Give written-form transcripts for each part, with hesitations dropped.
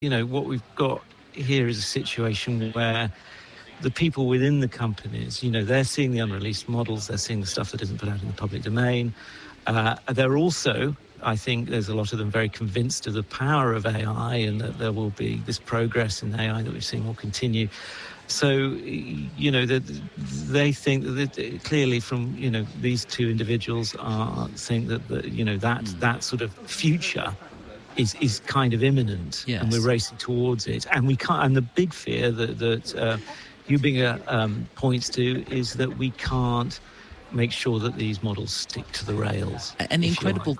what we've got here is a situation where the people within the companies, they're seeing the unreleased models, they're seeing the stuff that isn't put out in the public domain. They're also, I think there's a lot of them very convinced of the power of AI and that there will be this progress in AI that we've seen will continue. So, they think that clearly from, these two individuals are saying that that sort of future is kind of imminent, yes. And we're racing towards it. And we can't. And the big fear that Hubinger points to is that we can't make sure that these models stick to the rails. And the incredible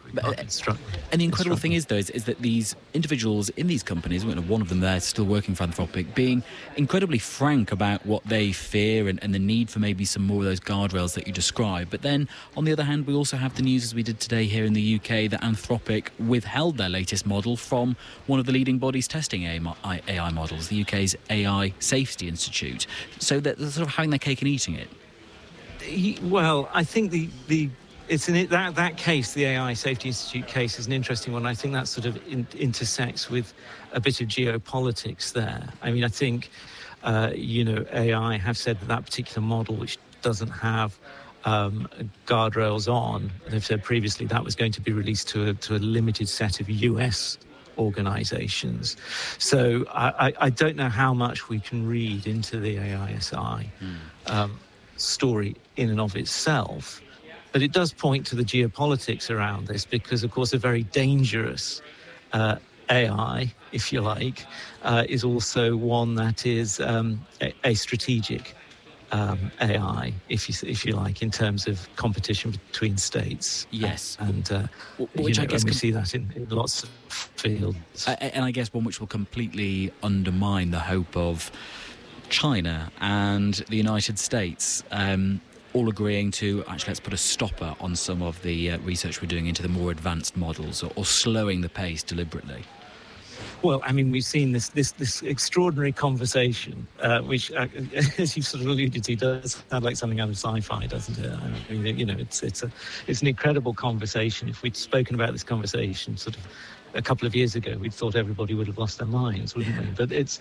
thing is, though, is that these individuals in these companies, one of them there still working for Anthropic, being incredibly frank about what they fear and the need for maybe some more of those guardrails that you described. But then, on the other hand, we also have the news, as we did today here in the UK, that Anthropic withheld their latest model from one of the leading bodies testing AI models, the UK's AI Safety Institute. So they're sort of having their cake and eating it. Well, I think that case, the AI Safety Institute case, is an interesting one. I think that sort of intersects with a bit of geopolitics there. I mean, I think, AI have said that particular model, which doesn't have guardrails on, they've said previously that was going to be released to a limited set of US organisations. So I don't know how much we can read into the AISI. Story in and of itself, but it does point to the geopolitics around this, because of course a very dangerous AI, if you like, is also one that is a strategic AI, if you like, in terms of competition between states. Yes, and which I guess we see that in lots of fields, and I guess one which will completely undermine the hope of China and the United States all agreeing to actually let's put a stopper on some of the research we're doing into the more advanced models, or slowing the pace deliberately. Well, I mean, we've seen this extraordinary conversation, which, as you've sort of alluded to, does sound like something out of sci-fi, doesn't it? I mean, it's an incredible conversation. If we'd spoken about this conversation sort of a couple of years ago, we'd thought everybody would have lost their minds, wouldn't we? But it's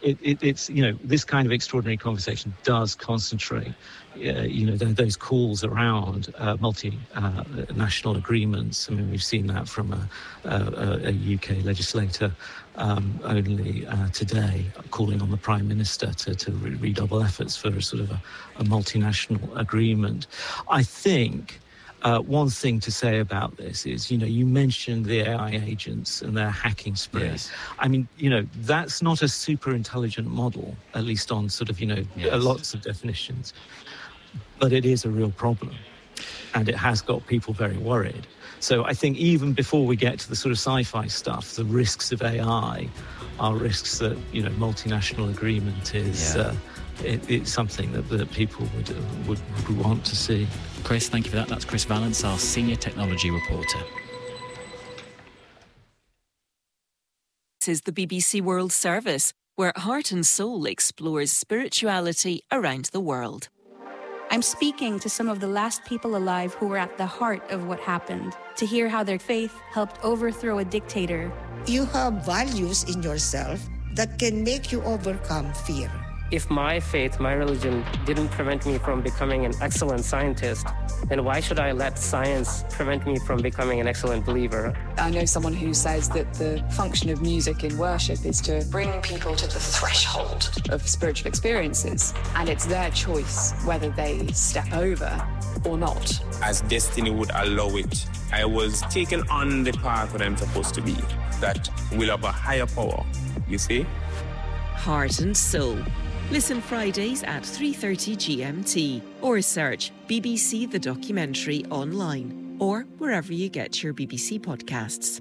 this kind of extraordinary conversation does concentrate, those calls around multinational agreements. I mean, we've seen that from a UK legislator only today, calling on the Prime Minister to redouble efforts for sort of a multinational agreement. I think one thing to say about this is, you mentioned the AI agents and their hacking spree. Yes. I mean, that's not a super intelligent model, at least on sort of, lots of definitions. But it is a real problem. And it has got people very worried. So I think even before we get to the sort of sci-fi stuff, the risks of AI are risks that, multinational agreement is... It's something that people would want to see. Chris, thank you for that. That's Chris Vallance, our senior technology reporter. This is the BBC World Service, where Heart and Soul explores spirituality around the world. I'm speaking to some of the last people alive who were at the heart of what happened, to hear how their faith helped overthrow a dictator. You have values in yourself that can make you overcome fear. If my faith, my religion, didn't prevent me from becoming an excellent scientist, then why should I let science prevent me from becoming an excellent believer? I know someone who says that the function of music in worship is to bring people to the threshold of spiritual experiences, and it's their choice whether they step over or not. As destiny would allow it, I was taken on the path that I'm supposed to be, that will have a higher power, you see? Heart and Soul. Listen Fridays at 3:30 GMT or search BBC The Documentary online or wherever you get your BBC podcasts.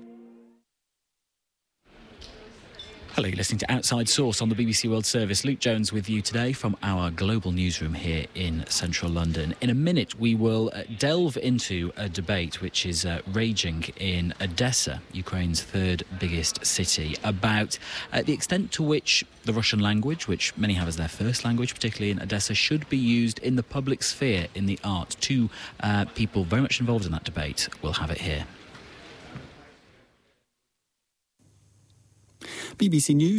Hello, you're listening to Outside Source on the BBC World Service. Luke Jones with you today from our global newsroom here in central London. In a minute, we will delve into a debate which is raging in Odessa, Ukraine's third biggest city, about the extent to which the Russian language, which many have as their first language, particularly in Odessa, should be used in the public sphere, in the arts. Two people very much involved in that debate. We'll have it here. BBC News.